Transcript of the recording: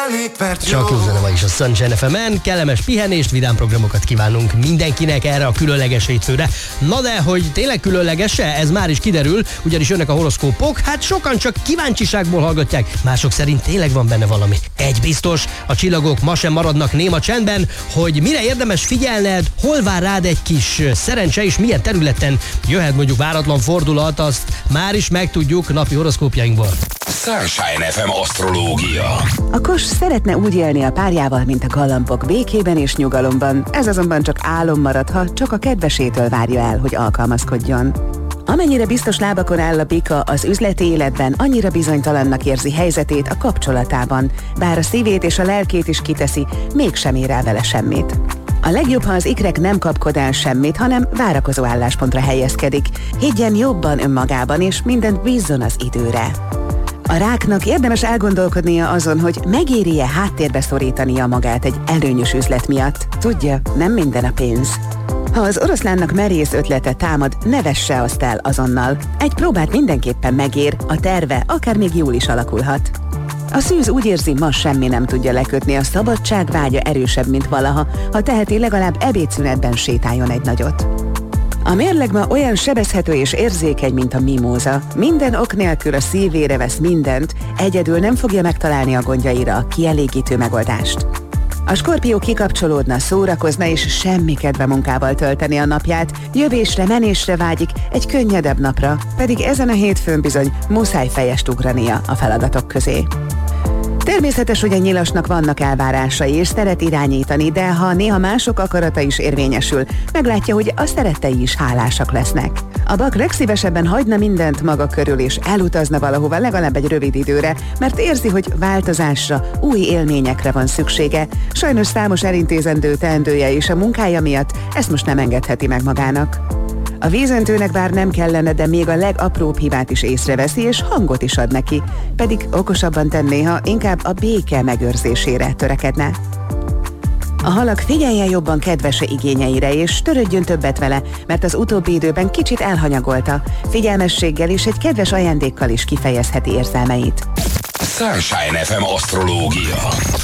Csak jó zene ma is a Sunshine FM-en, kellemes pihenést, vidám programokat kívánunk mindenkinek erre a különleges hétfőre. Na de, hogy tényleg különleges-e? Ez már is kiderül, ugyanis jönnek a horoszkópok, hát sokan csak kíváncsiságból hallgatják, mások szerint tényleg van benne valami. Egy biztos, a csillagok ma sem maradnak néma csendben, hogy mire érdemes figyelned, hol vár rád egy kis szerencse, és milyen területen jöhet mondjuk váratlan fordulat, azt már is megtudjuk napi horoszkópjainkból. Sunshine FM asztrológia. A kos szeretne úgy élni a párjával, mint a galambok, békében és nyugalomban. Ez azonban csak álom marad, ha csak a kedvesétől várja el, hogy alkalmazkodjon. Amennyire biztos lábakon áll a bika az üzleti életben, annyira bizonytalannak érzi helyzetét a kapcsolatában, bár a szívét és a lelkét is kiteszi, mégsem ér el vele semmit. A legjobb, ha az ikrek nem kapkod el semmit, hanem várakozó álláspontra helyezkedik. Higgyen jobban önmagában, és mindent bízzon az időre. A ráknak érdemes elgondolkodnia azon, hogy megéri-e háttérbe szorítania magát egy előnyös üzlet miatt. Tudja, nem minden a pénz. Ha az oroszlánnak merész ötlete támad, ne vesse azt el azonnal. Egy próbát mindenképpen megér, a terve akár még jól is alakulhat. A szűz úgy érzi, ma semmi nem tudja lekötni, a szabadság vágya erősebb, mint valaha, ha teheti, legalább ebédszünetben sétáljon egy nagyot. A mérleg ma olyan sebezhető és érzékeny, mint a mimóza. Minden ok nélkül a szívére vesz mindent, egyedül nem fogja megtalálni a gondjaira a kielégítő megoldást. A skorpió kikapcsolódna, szórakozna és semmi kedve munkával tölteni a napját, jövésre, menésre vágyik, egy könnyedebb napra, pedig ezen a hétfőn bizony muszáj fejest ugrania a feladatok közé. Természetes, hogy a nyilasnak vannak elvárásai és szeret irányítani, de ha néha mások akarata is érvényesül, meglátja, hogy a szerettei is hálásak lesznek. A bak legszívesebben hagyna mindent maga körül és elutazna valahova legalább egy rövid időre, mert érzi, hogy változásra, új élményekre van szüksége. Sajnos számos elintézendő teendője és a munkája miatt ezt most nem engedheti meg magának. A vízöntőnek bár nem kellene, de még a legapróbb hibát is észreveszi, és hangot is ad neki, pedig okosabban tenné, ha inkább a béke megőrzésére törekedne. A halak figyeljen jobban kedvese igényeire, és törődjön többet vele, mert az utóbbi időben kicsit elhanyagolta. Figyelmességgel és egy kedves ajándékkal is kifejezheti érzelmeit. Sunshine FM asztrológia.